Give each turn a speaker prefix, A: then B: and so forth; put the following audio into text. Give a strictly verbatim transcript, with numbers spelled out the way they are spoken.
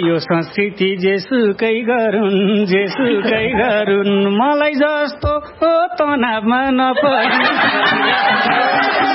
A: यो संस्कृति जेसुकै गरून् जेसुकै गरून् मलाई जस्तो तनावमा नपरी